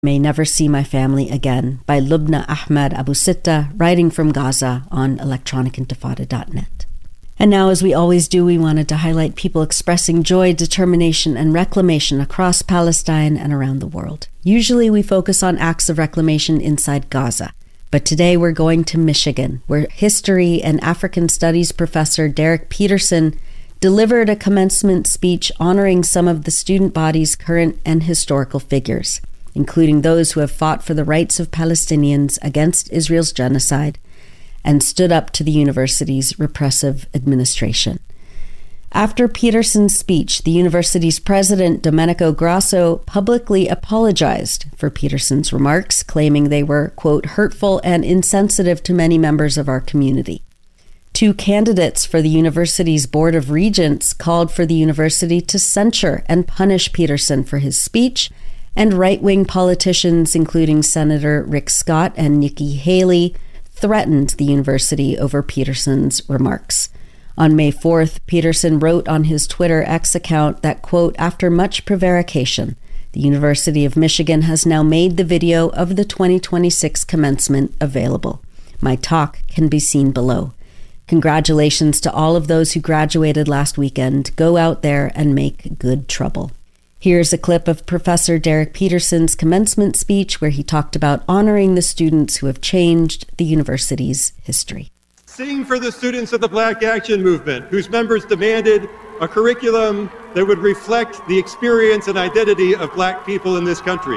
May never see my family again by Lubna Ahmed Abu Sitta, writing from Gaza on electronicintifada.net. And now, as we always do, we wanted to highlight people expressing joy, determination, and reclamation across Palestine and around the world. Usually we focus on acts of reclamation inside Gaza, but today we're going to Michigan, where history and African studies professor Derek Peterson delivered a commencement speech honoring some of the student body's current and historical figures, including those who have fought for the rights of Palestinians against Israel's genocide and stood up to the university's repressive administration. After Peterson's speech, the university's president, Domenico Grasso, publicly apologized for Peterson's remarks, claiming they were, quote, hurtful and insensitive to many members of our community. 2 candidates for the university's Board of Regents called for the university to censure and punish Peterson for his speech, and right-wing politicians, including Senator Rick Scott and Nikki Haley, threatened the university over Peterson's remarks. On May 4th, Peterson wrote on his Twitter X account that, quote, after much prevarication, the University of Michigan has now made the video of the 2026 commencement available. My talk can be seen below. Congratulations to all of those who graduated last weekend. Go out there and make good trouble. Here's a clip of Professor Derek Peterson's commencement speech where he talked about honoring the students who have changed the university's history. Sing for the students of the Black Action Movement, whose members demanded a curriculum that would reflect the experience and identity of Black people in this country.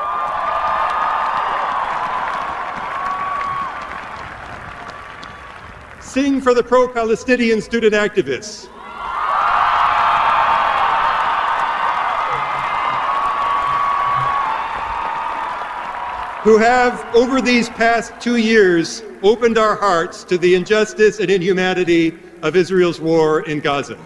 Sing for the pro-Palestinian student activists, who have, over these past 2 years, opened our hearts to the injustice and inhumanity of Israel's war in Gaza.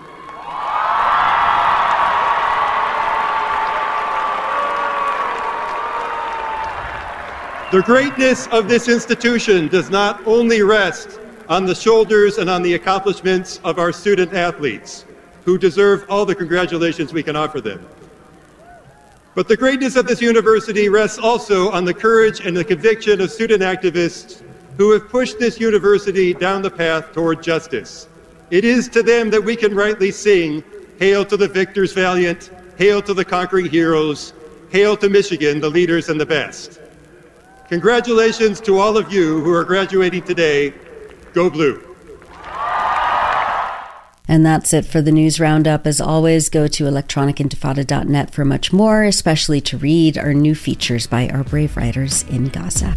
The greatness of this institution does not only rest on the shoulders and on the accomplishments of our student athletes, who deserve all the congratulations we can offer them. But the greatness of this university rests also on the courage and the conviction of student activists who have pushed this university down the path toward justice. It is to them that we can rightly sing, hail to the victors valiant, hail to the conquering heroes, hail to Michigan, the leaders and the best. Congratulations to all of you who are graduating today. Go Blue. And that's it for the news roundup. As always, go to electronicintifada.net for much more, especially to read our new features by our brave writers in Gaza.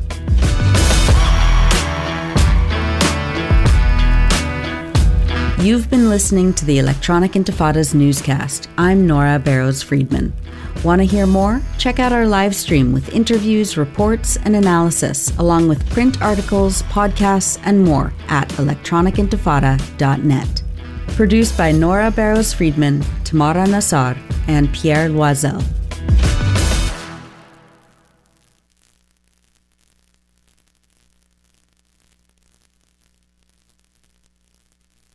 You've been listening to the Electronic Intifada's newscast. I'm Nora Barrows-Friedman. Want to hear more? Check out our live stream with interviews, reports, and analysis, along with print articles, podcasts, and more at electronicintifada.net. Produced by Nora Barrows-Friedman, Tamara Nassar, and Pierre Loisel.